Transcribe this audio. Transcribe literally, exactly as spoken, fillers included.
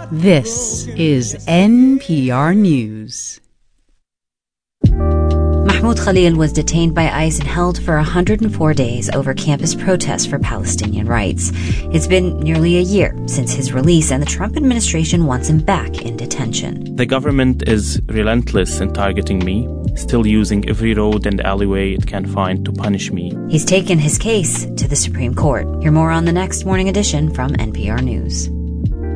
This is N P R News. Mahmoud Khalil was detained by ICE and held for one hundred four days over campus protests for Palestinian rights. It's been nearly a year since his release, and the Trump administration wants him back in detention. The government is relentless in targeting me, still using every road and alleyway it can find to punish me. He's taken his case to the Supreme Court. Hear more on the next Morning Edition from N P R News.